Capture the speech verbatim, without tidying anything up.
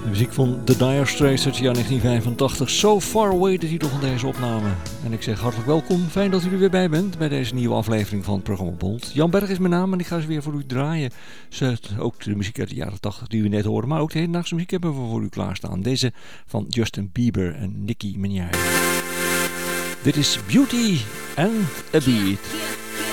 De muziek van The Dire Straits uit het jaar negentien vijfentachtig. So Far Away, de titel van deze opname. En ik zeg hartelijk welkom. Fijn dat u er weer bij bent bij deze nieuwe aflevering van het programma Bold. Jan Berg is mijn naam en ik ga ze weer voor u draaien. Ze, ook de muziek uit de jaren tachtig die u net hoorde. Maar ook de hedendaagse muziek hebben we voor u klaarstaan. Deze van Justin Bieber en Nicki Minaj. Dit is Beauty and a Beat.